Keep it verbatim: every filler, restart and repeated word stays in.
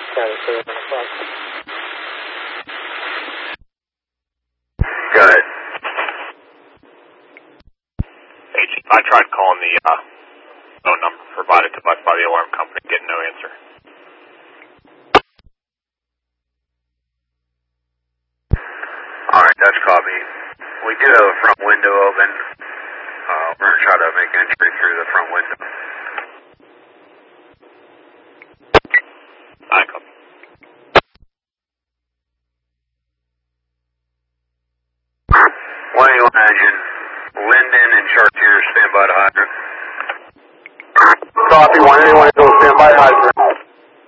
Go ahead. Hey, Chief, I tried calling the uh, phone number provided to us by the alarm company, getting no answer. Alright, that's copy. We do have a front window open. Uh, we're going to try to make entry through the front window. I copy. one eighty-one engine, Linden and Chartier, stand by to hydrant. Copy, one eighty-one, go stand by hydrant.